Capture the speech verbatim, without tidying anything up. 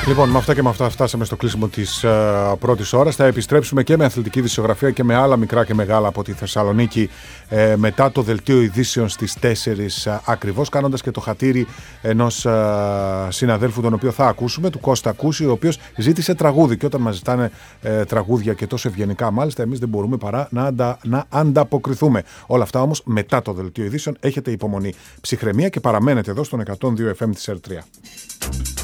Λοιπόν, με αυτά και με αυτά φτάσαμε στο κλείσιμο της uh, πρώτης ώρας. Θα επιστρέψουμε και με αθλητική ειδησιογραφία και με άλλα μικρά και μεγάλα από τη Θεσσαλονίκη ε, μετά το δελτίο ειδήσεων στις τέσσερις uh, ακριβώς, κάνοντας και το χατήρι ενός uh, συναδέλφου τον οποίο θα ακούσουμε, του Κώστα Κούση, ο οποίος ζήτησε τραγούδι. Και όταν μας ζητάνε uh, τραγούδια και τόσο ευγενικά, μάλιστα, εμείς δεν μπορούμε παρά να, αντα, να ανταποκριθούμε. Όλα αυτά όμως μετά το δελτίο ειδήσεων. Έχετε υπομονή, ψυχραιμία και παραμένετε εδώ στον εκατόν δύο εφ εμ της Ερ τρία.